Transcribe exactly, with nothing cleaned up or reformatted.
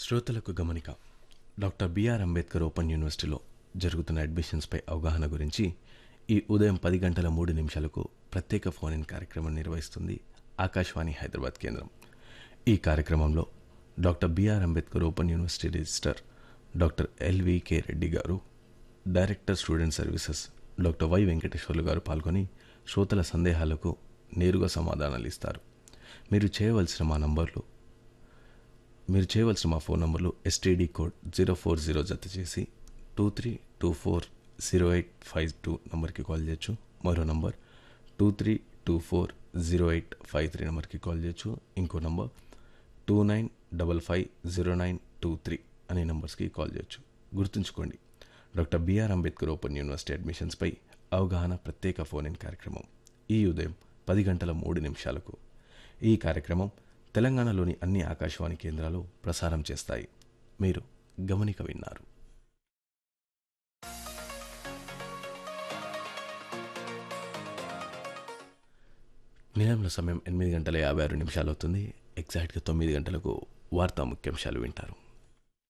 శ్రోతలకు గమనిక. Doctor BR Ambedkar open యూనివర్సిటీలో జరుగుతున్న అడ్మిషన్స్పై అవగాహన గురించి ఈ ఉదయం పది గంటల మూడు నిమిషాలకు ప్రత్యేక ఫోన్ ఇన్ కార్యక్రమం నిర్వహిస్తుంది ఆకాశవాణి హైదరాబాద్ కేంద్రం. ఈ కార్యక్రమంలో doctor BR Ambedkar open university register doctor LVK Reddy గారు, director student services doctor why Venkateswarlu గారు పాల్గొని శ్రోతల సందేహాలకు నేరుగా సమాధానాలు ఇస్తారు. మీరు చేయవలసిన మా నంబర్లు మీరు చేయవలసిన మా ఫోన్ నంబర్లు STD code zero four zero జత చేసి two three two four zero eight five two నంబర్కి కాల్ చేయొచ్చు. మరో number two three two four zero eight five three నెంబర్కి కాల్ చేయొచ్చు. ఇంకో number two nine double five zero nine two three అనే నెంబర్స్కి కాల్ చేయొచ్చు. గుర్తుంచుకోండి, doctor BR Ambedkar open university అడ్మిషన్స్పై అవగాహన ప్రత్యేక ఫోన్ ఇన్ కార్యక్రమం ఈ ఉదయం పది గంటల మూడు నిమిషాలకు. ఈ కార్యక్రమం తెలంగాణలోని అన్ని ఆకాశవాణి కేంద్రాలు ప్రసారం చేస్తాయి. మీరు గమనిక విన్నారు. నిలయంలో సమయం ఎనిమిది గంటల యాభై ఆరు నిమిషాలు అవుతుంది. ఎగ్జాక్ట్గా తొమ్మిది గంటలకు వార్తా ముఖ్యాంశాలు వింటారు.